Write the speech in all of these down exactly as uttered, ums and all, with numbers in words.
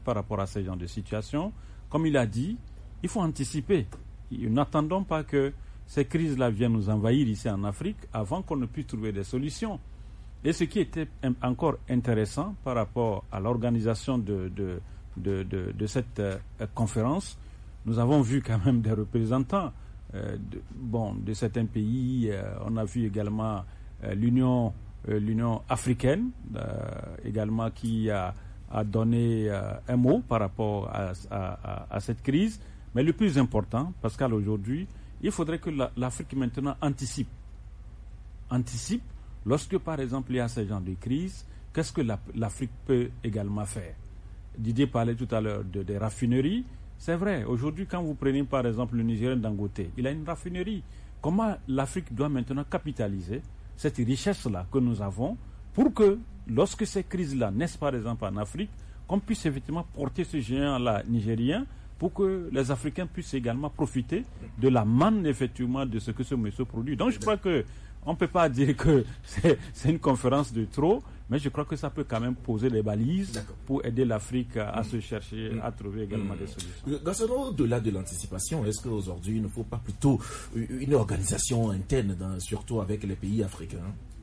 par rapport à ce genre de situation. Comme il a dit, il faut anticiper. N'attendons pas que ces crises-là viennent nous envahir ici en Afrique avant qu'on ne puisse trouver des solutions. Et ce qui était encore intéressant par rapport à l'organisation de, de, de, de, de cette euh, conférence, nous avons vu quand même des représentants euh, de, bon, de certains pays. Euh, on a vu également euh, l'Union, euh, l'Union africaine, euh, également qui a, a donné euh, un mot par rapport à, à, à cette crise. Mais le plus important, Pascal, aujourd'hui, il faudrait que la, l'Afrique maintenant anticipe. Anticipe. Lorsque, par exemple, il y a ce genre de crise, qu'est-ce que la, l'Afrique peut également faire? Didier parlait tout à l'heure de, des raffineries. C'est vrai, aujourd'hui, quand vous prenez, par exemple, le Nigérien Dangote, il a une raffinerie. Comment l'Afrique doit maintenant capitaliser cette richesse-là que nous avons pour que, lorsque ces crises-là naissent, par exemple, en Afrique, qu'on puisse effectivement porter ce géant-là nigérien pour que les Africains puissent également profiter de la manne, effectivement, de ce que ce monsieur produit. Donc, je crois que on ne peut pas dire que c'est, c'est une conférence de trop, mais je crois que ça peut quand même poser les balises D'accord. pour aider l'Afrique à, à mmh. se chercher, mmh. à trouver également mmh. des solutions. Dans au-delà de l'anticipation, est-ce qu'aujourd'hui, il ne faut pas plutôt une organisation interne, dans, surtout avec les pays africains?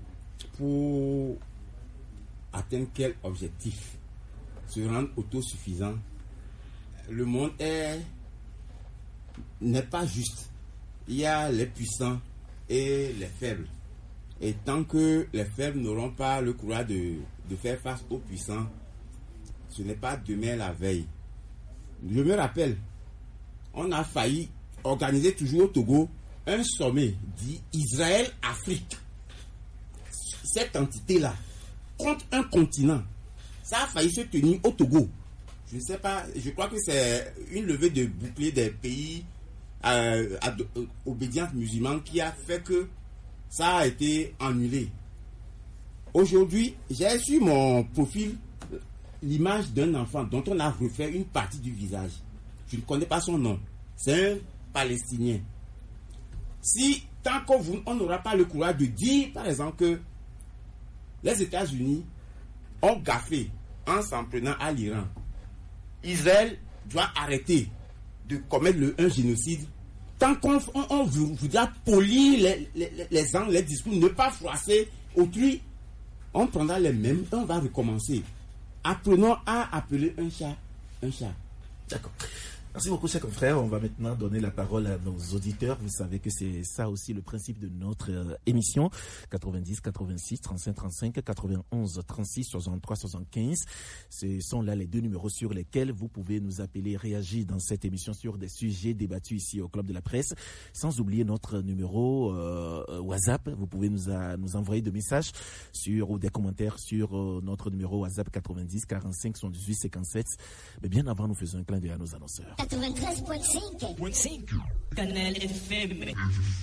Pour atteindre quel objectif? Se rendre autosuffisant? Le monde est, n'est pas juste. Il y a les puissants et les faibles. Et tant que les faibles n'auront pas le courage de, de faire face aux puissants, ce n'est pas demain la veille. Je me rappelle, on a failli organiser toujours au Togo un sommet dit Israël-Afrique. Cette entité-là, contre un continent, ça a failli se tenir au Togo. Je ne sais pas, je crois que c'est une levée de bouclier des pays Euh, euh, obédience musulmane qui a fait que ça a été annulé. Aujourd'hui, j'ai sur mon profil l'image d'un enfant dont on a refait une partie du visage. Je ne connais pas son nom. C'est un Palestinien. Si, tant qu'on n'aura pas le courage de dire, par exemple, que les États-Unis ont gaffé en s'en prenant à l'Iran, Israël doit arrêter de commettre le, un génocide. Tant qu'on on, on voudra polir les, les, les angles, les discours, ne pas froisser autrui, on prendra les mêmes, on va recommencer. Apprenons à appeler un chat un chat. D'accord. Merci beaucoup, chers confrères. On va maintenant donner la parole à nos auditeurs. Vous savez que c'est ça aussi le principe de notre euh, émission. quatre-vingt-dix, quatre-vingt-six, trente-cinq, trente-cinq, quatre-vingt-onze, trente-six, soixante-trois, soixante-quinze. Ce sont là les deux numéros sur lesquels vous pouvez nous appeler, réagir dans cette émission sur des sujets débattus ici au Club de la Presse. Sans oublier notre numéro euh, WhatsApp. Vous pouvez nous, a, nous envoyer des messages sur, ou des commentaires sur euh, notre numéro WhatsApp quatre-vingt-dix, quarante-cinq, soixante-dix-huit, cinquante-sept. Mais bien avant, nous faisons un clin d'œil à nos annonceurs. quatre-vingt-treize virgule cinq. Canal F M.